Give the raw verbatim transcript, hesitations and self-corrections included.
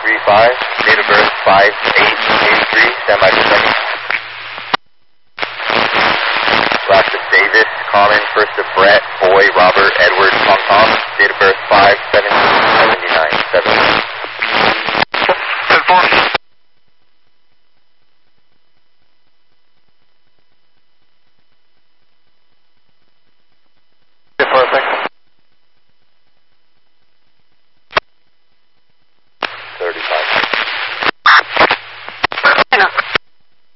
three five, date of birth five eight eighty-three, stand by for second. Last of Davis, Common, first of Brett, Boy, Robert, Edward, Tom Tom, date of birth five seventeen seventy-nine, seven.